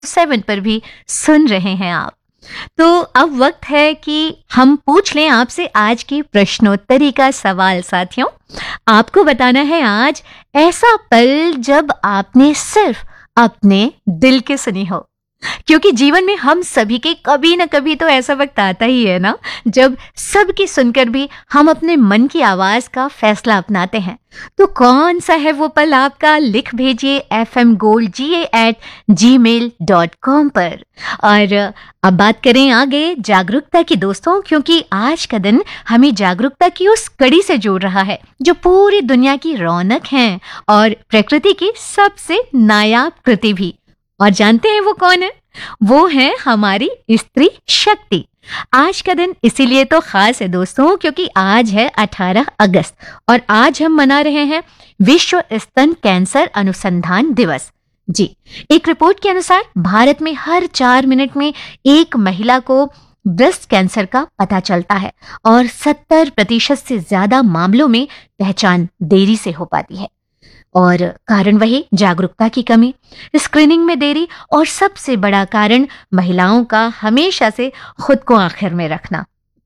7 पर भी सुन रहे हैं आप। तो अब वक्त है कि हम पूछ लें आपसे आज की प्रश्नोत्तरी का सवाल। साथियों, आपको बताना है आज ऐसा पल जब आपने सिर्फ अपने दिल की सुनी हो, क्योंकि जीवन में हम सभी के कभी न कभी तो ऐसा वक्त आता ही है ना, जब सबकी सुनकर भी हम अपने मन की आवाज का फैसला अपनाते हैं। तो कौन सा है वो पल आपका? लिख भेजिए fmgoldga@gmail.com पर। और अब बात करें आगे जागरूकता की दोस्तों, क्योंकि आज का दिन हमें जागरूकता की उस कड़ी से जोड़ रहा है जो पूरी दुनिया की रौनक है और प्रकृति की सबसे नायाब कृति भी। और जानते हैं वो कौन है? वो है हमारी स्त्री शक्ति। आज का दिन इसीलिए तो खास है दोस्तों, क्योंकि आज है 18 अगस्त और आज हम मना रहे हैं विश्व स्तन कैंसर अनुसंधान दिवस। जी, एक रिपोर्ट के अनुसार भारत में हर 4 मिनट में एक महिला को ब्रेस्ट कैंसर का पता चलता है और 70% से ज्यादा मामलों में पहचान देरी से हो पाती है। और कारण वही जागरूकता की कमी, स्क्रीनिंग में देरी और सबसे बड़ा कारण महिलाओं का हमेशा से खुद को आखिर में रखना।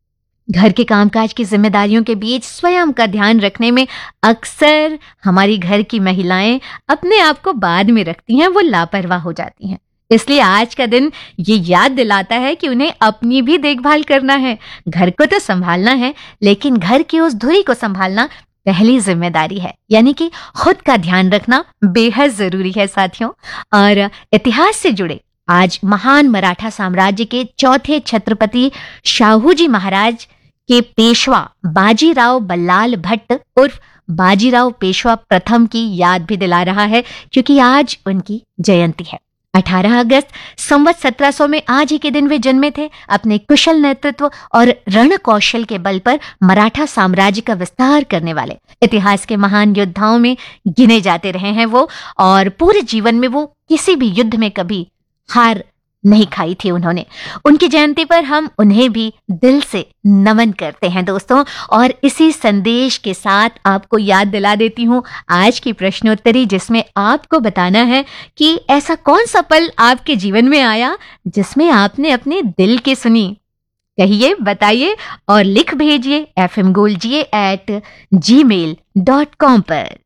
घर के कामकाज की जिम्मेदारियों के बीच स्वयं का ध्यान रखने में अक्सर हमारी घर की महिलाएं अपने आप को बाद में रखती हैं, वो लापरवाह हो जाती हैं। इसलिए आज का दिन ये याद दिलाता है कि उन्हें अपनी भी देखभाल करना है। घर को तो संभालना है, लेकिन घर की उस धुरी को संभालना पहली जिम्मेदारी है, यानी कि खुद का ध्यान रखना बेहद जरूरी है साथियों। और इतिहास से जुड़े आज महान मराठा साम्राज्य के चौथे छत्रपति शाहूजी महाराज के पेशवा बाजीराव बल्लाल भट्ट उर्फ बाजीराव पेशवा प्रथम की याद भी दिला रहा है, क्योंकि आज उनकी जयंती है। 18 अगस्त संवत 1700 में आज ही के दिन वे जन्मे थे। अपने कुशल नेतृत्व और रण कौशल के बल पर मराठा साम्राज्य का विस्तार करने वाले इतिहास के महान योद्धाओं में गिने जाते रहे हैं वो, और पूरे जीवन में वो किसी भी युद्ध में कभी हार नहीं खाई थी उन्होंने। उनकी जयंती पर हम उन्हें भी दिल से नमन करते हैं दोस्तों। और इसी संदेश के साथ आपको याद दिला देती हूँ आज की प्रश्नोत्तरी, जिसमें आपको बताना है कि ऐसा कौन सा पल आपके जीवन में आया जिसमें आपने अपने दिल की सुनी। कहिए, बताइए और लिख भेजिए fmgoldga@gmail.com पर।